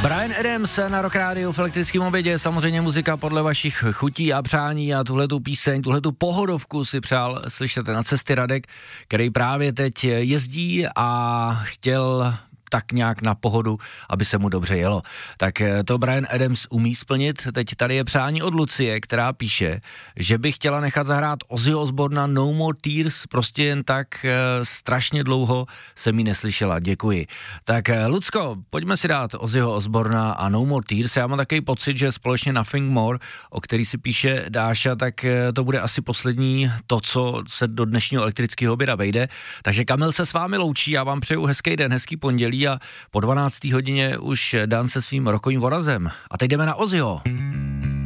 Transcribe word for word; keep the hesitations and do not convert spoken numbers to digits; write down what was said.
Bryan Adams na Rock Rádiu v elektrickém obědě, samozřejmě muzika podle vašich chutí a přání a tuhletu píseň, tuhletu pohodovku si přál slyšet na cesty Radek, který právě teď jezdí a chtěl tak nějak na pohodu, aby se mu dobře jelo. Tak to Bryan Adams umí splnit. Teď tady je přání od Lucie, která píše, že by chtěla nechat zahrát Ozzyho Osbourna No More Tears, prostě jen tak e, strašně dlouho jsem ji neslyšela. Děkuji. Tak Lucko, pojďme si dát Ozzyho Osbourna a No More Tears. Já mám takový pocit, že společně Nothing More, o který si píše Dáša, tak e, to bude asi poslední to, co se do dnešního elektrického oběda vejde. Takže Kamil se s vámi loučí, já vám přeju hezký den, hezký pondělí a po dvanácté hodině už Dan se svým rokovým vorazem. A teď jdeme na Ozzyho.